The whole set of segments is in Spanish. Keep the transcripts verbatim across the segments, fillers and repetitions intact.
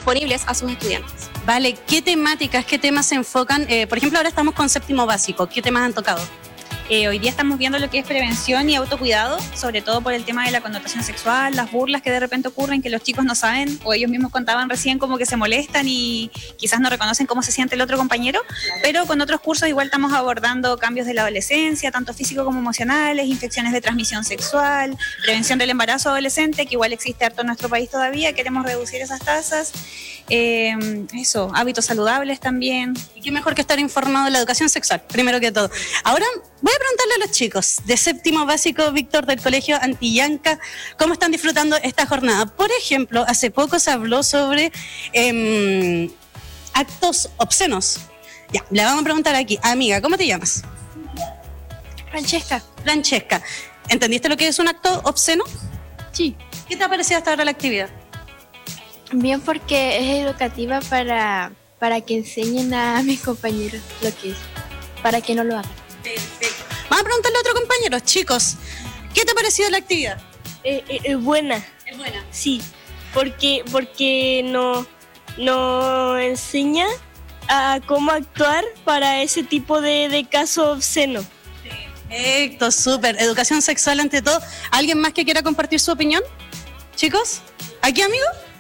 disponibles a sus estudiantes. Vale, ¿qué temáticas, qué temas se enfocan? Eh, por ejemplo, ahora estamos con séptimo básico. ¿Qué temas han tocado? Eh, hoy día estamos viendo lo que es prevención y autocuidado, sobre todo por el tema de la connotación sexual, las burlas que de repente ocurren, que los chicos no saben, o ellos mismos contaban recién como que se molestan y quizás no reconocen cómo se siente el otro compañero, pero con otros cursos igual estamos abordando cambios de la adolescencia, tanto físico como emocionales, infecciones de transmisión sexual, prevención del embarazo adolescente, que igual existe harto en nuestro país todavía, queremos reducir esas tasas. Eh, eso, hábitos saludables también. Y qué mejor que estar informado de la educación sexual, primero que todo. Ahora voy a preguntarle a los chicos de séptimo básico, Víctor, del Colegio Antillanca, cómo están disfrutando esta jornada. Por ejemplo, hace poco se habló sobre eh, actos obscenos. Ya, le vamos a preguntar aquí, amiga, ¿cómo te llamas? Francesca. Francesca, ¿entendiste lo que es un acto obsceno? Sí. ¿Qué te ha parecido hasta ahora la actividad? Bien, porque es educativa para, para que enseñen a mis compañeros lo que es, para que no lo hagan. Perfecto. Vamos a preguntarle a otro compañero. Chicos, ¿qué te ha parecido la actividad? Es eh, eh, buena. Es buena. Sí, porque, porque nos no enseña a cómo actuar para ese tipo de, de casos obscenos. Perfecto, súper. Educación sexual ante todo. ¿Alguien más que quiera compartir su opinión? Chicos, ¿aquí, amigo?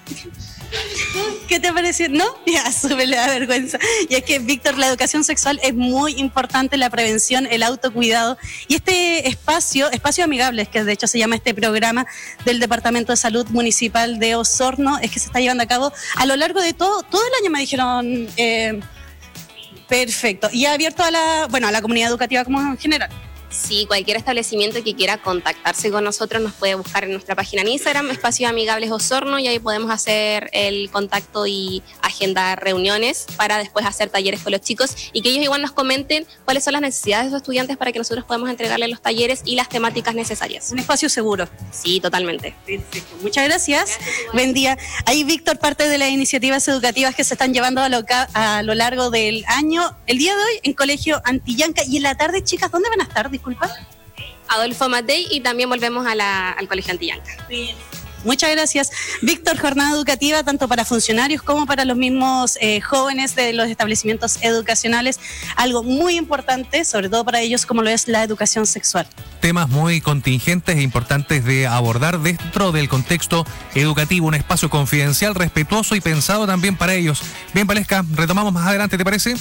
¿Qué te pareció? ¿No? Ya, súper, le da vergüenza. Y es que, Víctor, la educación sexual es muy importante, la prevención, el autocuidado. Y este espacio, Espacio Amigables, que de hecho se llama este programa del Departamento de Salud Municipal de Osorno, es que se está llevando a cabo a lo largo de todo, todo el año, me dijeron. Eh, perfecto. Y ha abierto a la, bueno, a la comunidad educativa como en general. Sí, cualquier establecimiento que quiera contactarse con nosotros nos puede buscar en nuestra página en Instagram, Espacio Amigables Osorno, y ahí podemos hacer el contacto y agendar reuniones para después hacer talleres con los chicos y que ellos igual nos comenten cuáles son las necesidades de sus estudiantes para que nosotros podamos entregarles los talleres y las temáticas necesarias. Un espacio seguro. Sí, totalmente. Perfecto. Muchas gracias. Gracias. Buen día. Ahí, Víctor, parte de las iniciativas educativas que se están llevando a lo, a lo largo del año. El día de hoy en Colegio Antillanca y en la tarde, chicas, ¿dónde van a estar? Disculpa. Adolfo Matei y también volvemos a la, al Colegio Antillanca. Bien. Muchas gracias. Víctor, jornada educativa tanto para funcionarios como para los mismos eh, jóvenes de los establecimientos educacionales. Algo muy importante, sobre todo para ellos, como lo es la educación sexual. Temas muy contingentes e importantes de abordar dentro del contexto educativo. Un espacio confidencial, respetuoso y pensado también para ellos. Bien, Valesca, retomamos más adelante, ¿te parece?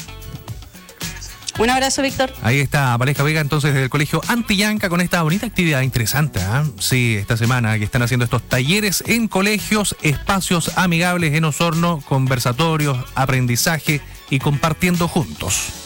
Un abrazo, Víctor. Ahí está Valesca Vega, entonces, del Colegio Antillanca, con esta bonita actividad interesante. ¿eh? Sí, esta semana que están haciendo estos talleres en colegios, espacios amigables en Osorno, conversatorios, aprendizaje y compartiendo juntos.